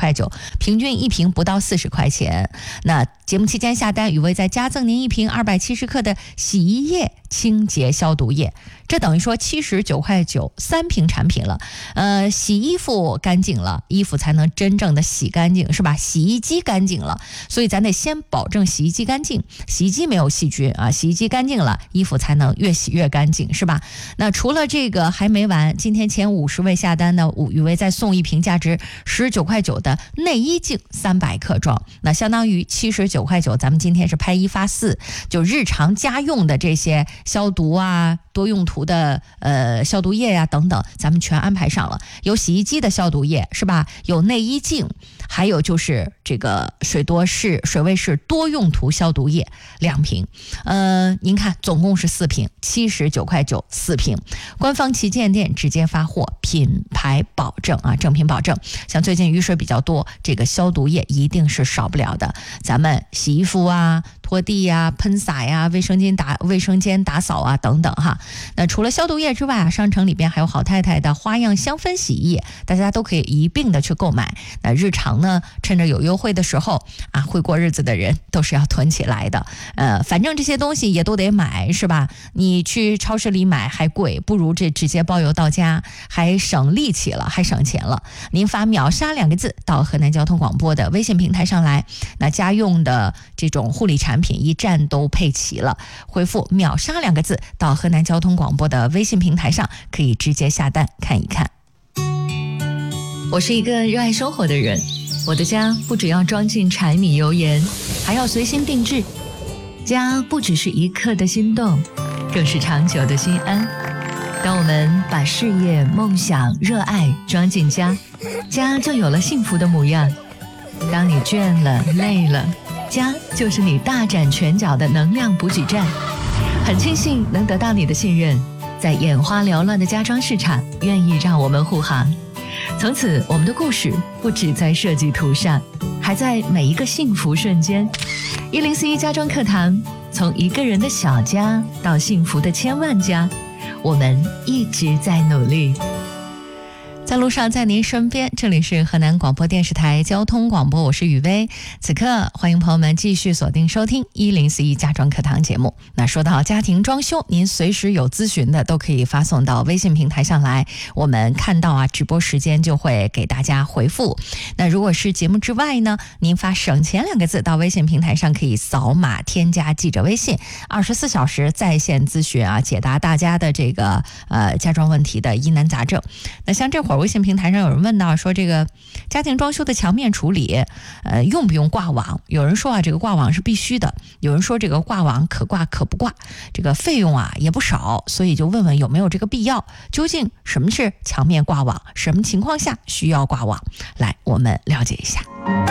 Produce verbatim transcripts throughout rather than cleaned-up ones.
块九，平均一瓶不到四十块钱。那节目期间下单，雨薇再加赠您一瓶二百七十克的洗衣液清洁消毒液，这等于说七十九块九三瓶产品了。呃，洗衣服干净了，衣服才能真正的洗干净，是吧？洗衣机干净了，所以咱得先保证洗衣机干净，洗衣机没有细菌啊，洗衣机干净了，衣服才能越洗越干净，是吧？那除了这个还没完，今天前五十位下单呢，雨薇再送一瓶价值十九块九的内衣净三百克装，那相当于七十九块九。咱们今天是拍一发四，就日常家用的这些消毒啊、多用途的呃消毒液呀、啊、等等，咱们全安排上了。有洗衣机的消毒液，是吧？有内衣净，还有就是这个水多士、水卫士多用途消毒液两瓶。呃，您看，总共是四瓶，七十九块九四瓶。官方旗舰店直接发货，品牌保证啊，正品保证。像最近雨水比较多，这个消毒液一定是少不了的。咱们洗衣服啊、拖地呀、喷洒呀、卫生间打卫生间打扫啊等等哈。那除了消毒液之外啊，商城里边还有好太太的花样香氛洗衣液，大家都可以一并的去购买。那日常呢，趁着有优惠的时候啊，会过日子的人都是要囤起来的。呃，反正这些东西也都得买，是吧？你去超市里买还贵，不如这直接包邮到家，还省力气了，还省钱了。您发秒杀两个字到河南交通广播的微信平台上来，那家用的这种护理产品一站都配齐了，回复秒杀两个字到河南交通广播的微信平台上，可以直接下单看一看。我是一个热爱生活的人，我的家不只要装进柴米油盐，还要随心定制。家不只是一刻的心动，更是长久的心安。当我们把事业、梦想、热爱装进家，家就有了幸福的模样。当你倦了、累了，家就是你大展拳脚的能量补给站。很庆幸能得到你的信任，在眼花缭乱的家装市场，愿意让我们护航。从此，我们的故事不只在设计图上，还在每一个幸福瞬间。一零四一家装课堂，从一个人的小家到幸福的千万家，我们一直在努力。在路上，在您身边，这里是河南广播电视台交通广播，我是雨薇。此刻欢迎朋友们继续锁定收听一零四一家装课堂节目。那说到家庭装修，您随时有咨询的都可以发送到微信平台上来，我们看到啊直播时间就会给大家回复。那如果是节目之外呢，您发省钱两个字到微信平台上，可以扫码添加记者微信，二十四小时在线咨询啊，解答大家的这个呃家装问题的疑难杂症。那像这会儿微信平台上有人问到说，这个家庭装修的墙面处理呃，用不用挂网？有人说啊，这个挂网是必须的，有人说这个挂网可挂可不挂，这个费用啊也不少，所以就问问有没有这个必要。究竟什么是墙面挂网？什么情况下需要挂网？来，我们了解一下。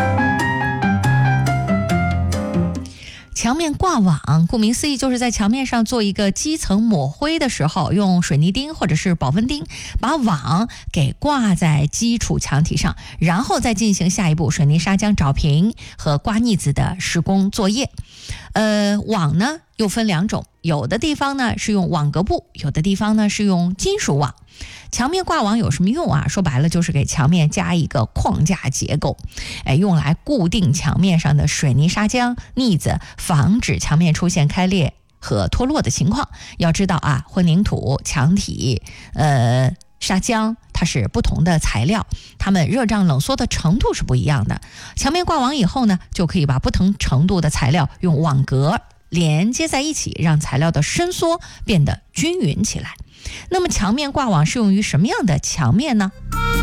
墙面挂网，顾名思义，就是在墙面上做一个基层抹灰的时候，用水泥钉或者是保温钉把网给挂在基础墙体上，然后再进行下一步水泥砂浆找平和刮腻子的施工作业。呃，网呢又分两种，有的地方呢是用网格布，有的地方呢是用金属网。墙面挂网有什么用啊？说白了就是给墙面加一个框架结构，哎，用来固定墙面上的水泥砂浆、腻子，防止墙面出现开裂和脱落的情况。要知道啊，混凝土、墙体、呃砂浆，它是不同的材料，它们热胀冷缩的程度是不一样的。墙面挂网以后呢，就可以把不同程度的材料用网格连接在一起，让材料的伸缩变得均匀起来。那么墙面挂网适用于什么样的墙面呢？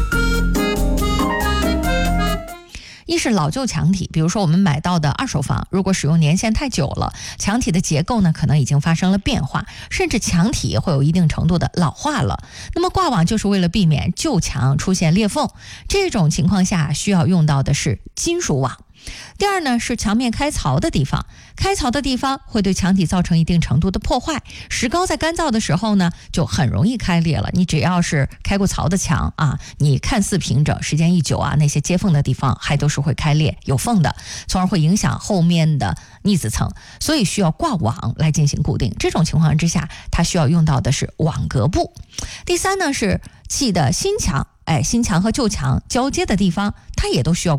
一是老旧墙体，比如说我们买到的二手房，如果使用年限太久了，墙体的结构呢可能已经发生了变化，甚至墙体会有一定程度的老化了。那么挂网就是为了避免旧墙出现裂缝，这种情况下需要用到的是金属网。第二呢，是墙面开槽的地方，开槽的地方会对墙体造成一定程度的破坏，石膏在干燥的时候呢就很容易开裂了。你只要是开过槽的墙啊，你看似平整，时间一久啊，那些接缝的地方还都是会开裂有缝的，从而会影响后面的腻子层，所以需要挂网来进行固定。这种情况之下，它需要用到的是网格布。第三呢，是砌的新墙，哎，新墙和旧墙交接的地方，它也都需要